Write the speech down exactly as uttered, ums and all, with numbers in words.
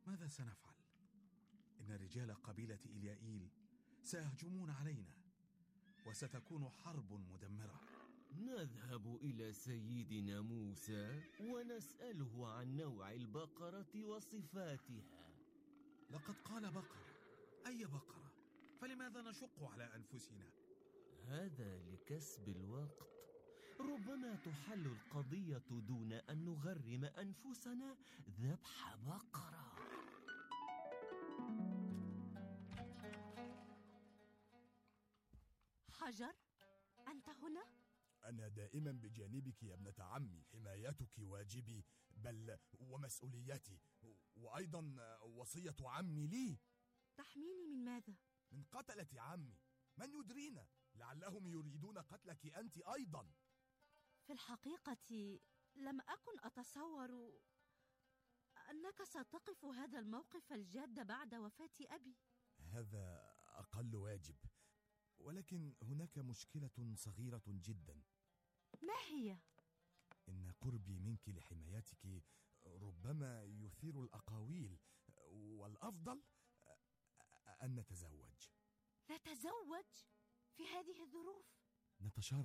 ماذا سنفعل؟ إن رجال قبيلة إليائيل سيهجمون علينا، وستكون حرب مدمرة. نذهب إلى سيدنا موسى ونسأله عن نوع البقرة وصفاتها. لقد قال بقرة. أي بقرة؟ فلماذا نشق على أنفسنا؟ هذا لكسب الوقت، ربما تحل القضية دون أن نغرم أنفسنا ذبح بقرة. حجر، أنت هنا؟ أنا دائما بجانبك يا ابنة عمي، حمايتك واجبي بل ومسؤوليتي، وأيضا وصية عمي لي. تحميني من ماذا؟ من قتلة عمي، من يدرينا لعلهم يريدون قتلك أنت أيضا. في الحقيقة لم أكن أتصور أنك ستقف هذا الموقف الجاد بعد وفاة أبي. هذا أقل واجب، ولكن هناك مشكلة صغيرة جدا. ما هي؟ إن قربي منك لحمايتك ربما يثير الأقاويل، والأفضل أن نتزوج. نتزوج في هذه الظروف؟ نتشارك